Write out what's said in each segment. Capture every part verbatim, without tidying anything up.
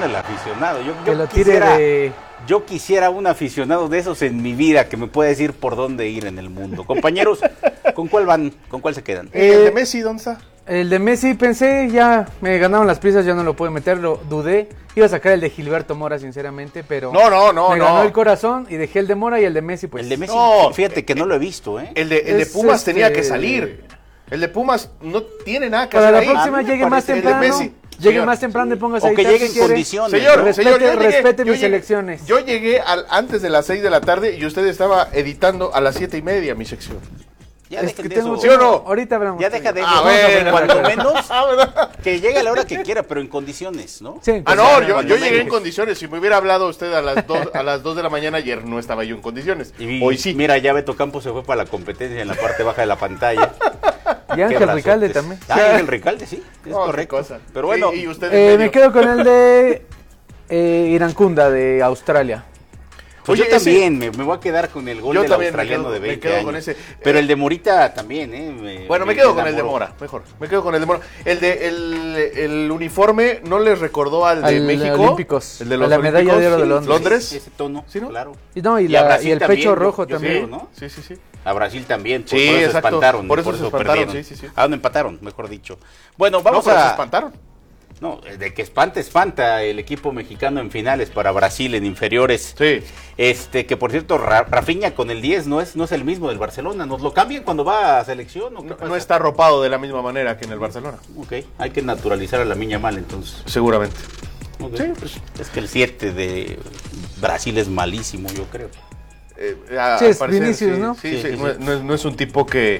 el aficionado. Yo, que yo lo tire quisiera, de... yo quisiera un aficionado de esos en mi vida que me pueda decir por dónde ir en el mundo. Compañeros, ¿con cuál van? ¿Con cuál se quedan? Eh, ¿El de Messi dónde está? El de Messi pensé, ya me ganaron las prisas, ya no lo pude meter, lo dudé. Iba a sacar el de Gilberto Mora, sinceramente, pero no, no, no, me no. ganó el corazón y dejé el de Mora y el de Messi, pues. El de Messi, no, fíjate que no lo he visto, ¿eh? El de, el de Es Pumas este... tenía que salir. El de Pumas no tiene nada que Para hacer la ahí. próxima llegue más El de temprano, Messi. llegue Señor. más temprano y póngase O ahí. que tal llegue si en quiere. condiciones. Señor, ¿no? Respete, señor, yo llegué, respete yo mis llegué- elecciones. Yo llegué al, antes de las seis de la tarde y usted estaba editando a las siete y media mi sección. Ya Es dejen que de tengo- eso. ¿Sí o no? Ahorita hablamos. Ya deja de eso. Ah, Vamos a ver, bueno. cuando menos Ah, ¿verdad? que llegue a la hora que quiera, pero en condiciones, ¿no? Sí, Ah, pues, no, ya, yo, cuando yo menos. llegué en condiciones. Si me hubiera hablado usted a las dos, a las dos de la mañana ayer, no estaba yo en condiciones. Y, Hoy sí. Mira, ya Beto Campos se fue para la competencia en la parte baja de la pantalla. Y Qué Ángel brazotes. Ricalde también. Ah, Ángel Ricalde, sí, es Oh, qué correcto. cosa. Pero bueno, Sí, y usted en Eh, medio. me quedo con el de eh, Irancunda, de Australia. pues Oye, yo ese- también me, me voy a quedar con el gol Yo del también me australiano quedo- de me veinte quedo años. con ese. Pero Eh, el de Morita también, ¿eh? Me- Bueno, me quedo con el de enamoró. Mora, mejor. Me quedo con el de Mora. El de el, el uniforme no les recordó al de Al México. Olímpicos. El de A los la medalla de oro de Olímpicos. Londres. Londres. Ese tono, ¿Sí, no? claro. Y, no, y, Y a la- Brasil y el también, pecho yo- rojo yo también. creo, ¿no? Sí, sí, sí. A Brasil también, por, Sí, por eso exacto. espantaron. Por eso se espantaron, perdieron. sí, sí, sí. Ah, no empataron, mejor dicho. Bueno, vamos no, pero se a... espantaron. No, de que espanta, espanta el equipo mexicano en finales para Brasil en inferiores. Sí. Este, que por cierto, Ra- Rafinha con el diez no es, no es el mismo del Barcelona. ¿Nos lo cambian cuando va a selección o qué No, pasa? no está arropado de la misma manera que en el Barcelona. Ok, hay que naturalizar a la Miña mal entonces. Seguramente. Ok. Sí, pues. Es que el siete de Brasil es malísimo, yo creo. Eh, a- Sí, al es parecer, Vinicius, sí, ¿no? Sí, Sí, sí, sí, no, sí. no es, no es un tipo que,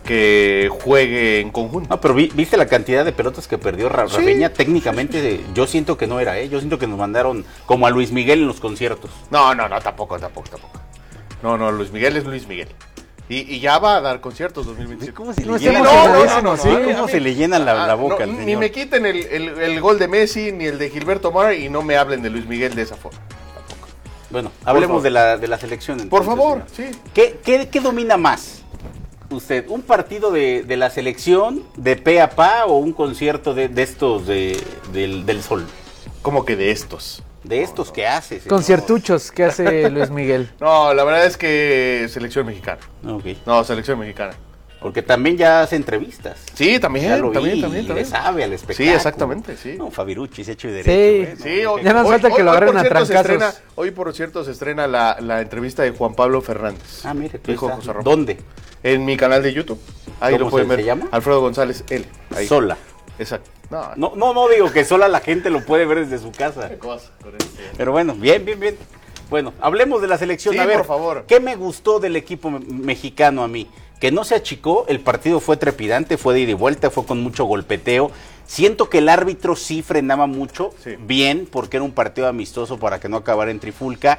que juegue en conjunto. No, pero vi- viste la cantidad de pelotas que perdió Ra- Sí. Rafinha. Técnicamente, yo siento que no era, ¿eh? Yo siento que nos mandaron como a Luis Miguel en los conciertos. No, no, no, tampoco, tampoco, tampoco. No, no, Luis Miguel es Luis Miguel. Y, y ya va a dar conciertos dos mil veintisiete. ¿Cómo se No le estemos llena, no, no, emocionadísimos, no, no, sí. no, ¿Cómo a se mí- le llena la, la Ah, boca no, al ni señor? me quiten el, el, el gol de Messi ni el de Gilberto Mora y no me hablen de Luis Miguel de esa forma. Tampoco. Bueno, hablemos favor. de la, de la selección. Por entonces, favor, señor. sí. ¿Qué, qué, qué domina más usted? ¿Un partido de, de la selección de pe a pa o un concierto de, de estos de, del, del sol? Como que de estos. De estos que hace. señor? Conciertuchos que hace Luis Miguel. No, la verdad es que selección mexicana. Ok. No, selección mexicana. Porque también ya hace entrevistas. Sí, también, Ya lo también, vi, también, le también. sabe al Sí, espectáculo. exactamente, sí. No, Fabiruchis, hecho y Sí. derecho. ¿eh? Sí, No, hoy, Ya nos hoy- falta que hoy- lo hoy, agarren por a cierto, se trancazos. estrena, hoy, por cierto, se estrena la, la entrevista de Juan Pablo Fernández. Ah, mire, tú Dijo está. José Ramón. ¿Dónde? En mi canal de YouTube. Ahí ¿Cómo lo pueden se- ver. se llama? Alfredo González, él. Ahí. Sola. Exacto. No, No, no, no digo que sola la gente lo puede ver desde su casa. qué cosa con este. Pero bueno, bien, bien, bien. Bueno, hablemos de la selección. Sí, a ver, por favor. ¿qué me gustó del equipo me- mexicano a mí? Que no se achicó, el partido fue trepidante, fue de ida y vuelta, fue con mucho golpeteo. Siento que el árbitro sí frenaba mucho, Sí. bien, porque era un partido amistoso para que no acabara en trifulca.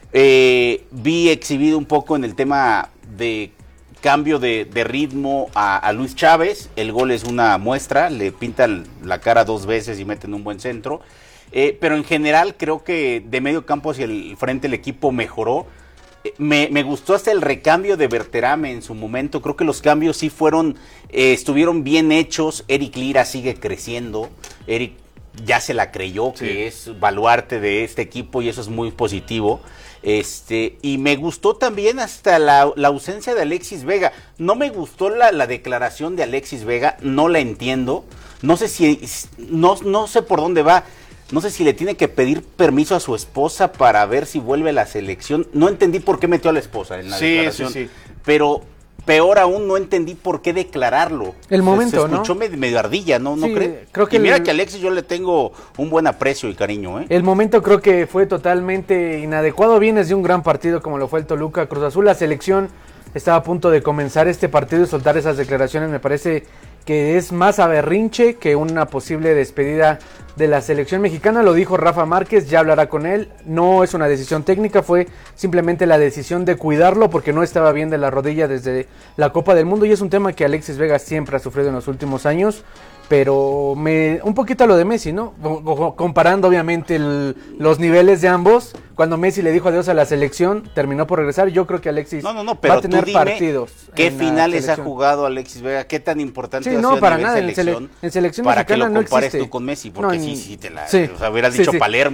Eh, vi exhibido un poco en el tema de cambio de, de ritmo a, a Luis Chávez. El gol es una muestra, le pintan la cara dos veces y meten un buen centro. Eh, pero en general creo que de medio campo hacia el frente el equipo mejoró. Eh, me, me gustó hasta el recambio de Berterame en su momento. Creo que los cambios sí fueron, eh, estuvieron bien hechos. Eric Lira sigue creciendo. Eric ya se la creyó Sí. que es baluarte de este equipo y eso es muy positivo. Este, y me gustó también hasta la, la ausencia de Alexis Vega. No me gustó la, la declaración de Alexis Vega, no la entiendo. No sé si, no, no sé por dónde va. No sé si le tiene que pedir permiso a su esposa para ver si vuelve a la selección. No entendí por qué metió a la esposa en la Sí, declaración. sí, sí. Pero peor aún, no entendí por qué declararlo. El Se- momento, se ¿no? escuchó medio, medio ardilla, ¿no? ¿No Sí, cree? creo que y mira el- que a Alexis yo le tengo un buen aprecio y cariño, ¿eh? El momento creo que fue totalmente inadecuado. Vienes de un gran partido como lo fue el Toluca Cruz Azul. La selección estaba a punto de comenzar este partido y soltar esas declaraciones. Me parece que es más a berrinche que una posible despedida de la selección mexicana. Lo dijo Rafa Márquez, ya hablará con él. No es una decisión técnica, fue simplemente la decisión de cuidarlo porque no estaba bien de la rodilla desde la Copa del Mundo y es un tema que Alexis Vega siempre ha sufrido en los últimos años. Pero me un poquito a lo de Messi, ¿no? Comparando obviamente el, los niveles de ambos. Cuando Messi le dijo adiós a la selección, terminó por regresar. Yo creo que Alexis No, no, no, pero va a tener tú dime partidos. ¿qué en la finales ha selección. jugado Alexis Vega? ¿Qué tan importante Sí, ha no, sido a para nivel nada, en selección? sele- en selección para que lo mexicana no compares existe. tú con Messi, porque No, sí, en- sí te la sí, o sea, hubieras sí, dicho sí. Palermo.